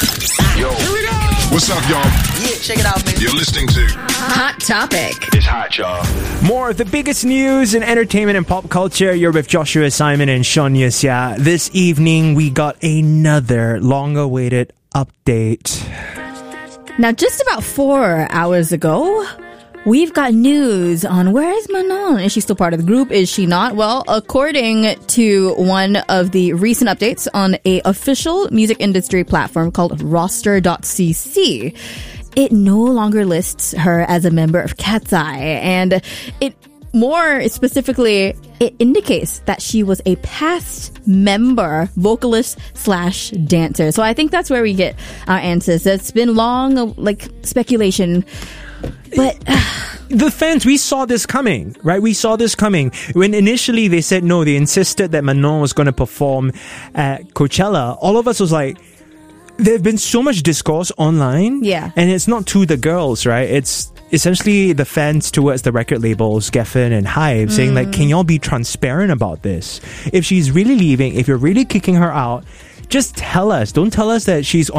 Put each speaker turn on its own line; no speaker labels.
Yo, here we go. What's up, y'all?
Yeah, check it out, man.
You're listening to
Hot Topic.
It's Hot, y'all.
More of the biggest news in entertainment and pop culture. You're with Joshua Simon and Sean Yesya. This evening, we got another long-awaited update.
Now, just about 4 hours ago, we've got news on where is Manon? Is she still part of the group? Is she not? Well, according to one of the recent updates on a official music industry platform called roster.cc, it no longer lists her as a member of Cat's Eye, and it more specifically, it indicates that she was a past member, vocalist / dancer. So I think that's where we get our answers. It's been long, speculation, but
The fans, we saw this coming, right? We saw this coming. When initially they said no, they insisted that Manon was going to perform at Coachella. All of us was like, there's been so much discourse online.
Yeah.
And it's not to the girls, right? It's essentially the fans towards the record labels, Geffen and Hive, saying like, can y'all be transparent about this? If she's really leaving, if you're really kicking her out, just tell us. Don't tell us that she's